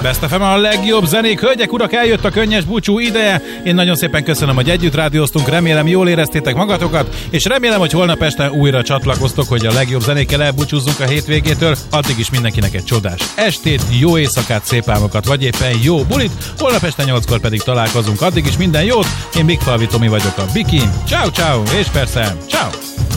Best FM a legjobb zenék, hölgyek, urak, eljött a könnyes búcsú ideje. Én nagyon szépen köszönöm, hogy együtt rádióztunk, remélem jól éreztétek magatokat, és remélem, hogy holnap este újra csatlakoztok, hogy a legjobb zenékkel elbúcsúzzunk a hétvégétől. Addig is mindenkinek egy csodás estét, jó éjszakát, szép álmokat, vagy éppen jó bulit. Holnap este 8-kor pedig találkozunk. Addig is minden jót. Én Big Falvi Tomi vagyok, a Bikin. Ciao, ciao, és persze, ciao.